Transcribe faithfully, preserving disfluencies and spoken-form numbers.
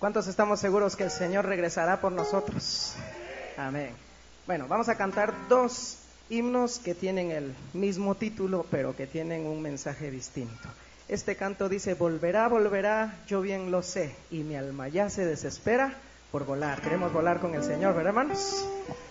¿Cuántos estamos seguros que el Señor regresará por nosotros? Amén. Bueno, vamos a cantar dos himnos que tienen el mismo título, pero que tienen un mensaje distinto. Este canto dice: volverá, volverá, yo bien lo sé, y mi alma ya se desespera por volar. Queremos volar con el Señor, ¿verdad, hermanos?